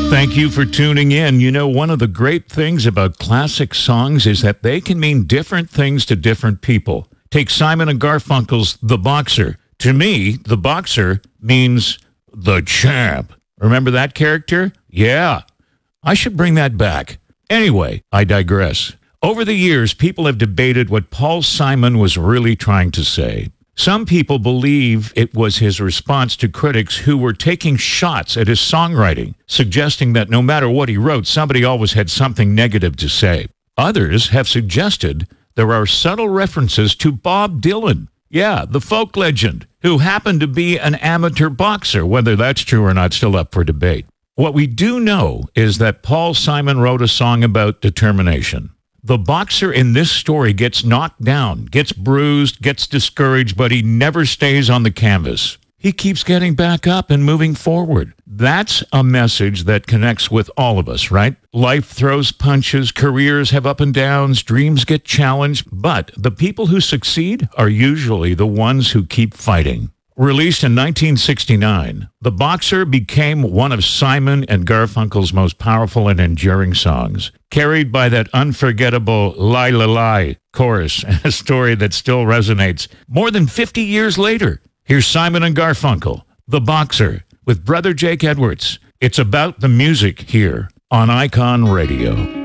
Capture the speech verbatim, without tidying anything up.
Thank you for tuning in. You know, one of the great things about classic songs is that they can mean different things to different people. Take Simon and Garfunkel's The Boxer. To me, The Boxer means the champ. Remember that character? Yeah. I should bring that back. Anyway, I digress. Over the years, people have debated what Paul Simon was really trying to say. Some people believe it was his response to critics who were taking shots at his songwriting, suggesting that no matter what he wrote, somebody always had something negative to say. Others have suggested there are subtle references to Bob Dylan. Yeah, the folk legend, who happened to be an amateur boxer. Whether that's true or not, still up for debate. What we do know is that Paul Simon wrote a song about determination. The boxer in this story gets knocked down, gets bruised, gets discouraged, but he never stays on the canvas. He keeps getting back up and moving forward. That's a message that connects with all of us, right? Life throws punches, careers have up and downs, dreams get challenged, but the people who succeed are usually the ones who keep fighting. Released in nineteen sixty-nine, The Boxer became one of Simon and Garfunkel's most powerful and enduring songs, carried by that unforgettable "Lie, lie, lie" chorus, a story that still resonates more than fifty years later. Here's Simon and Garfunkel, The Boxer, with brother Jake Edwards. It's about the music here on Icon Radio.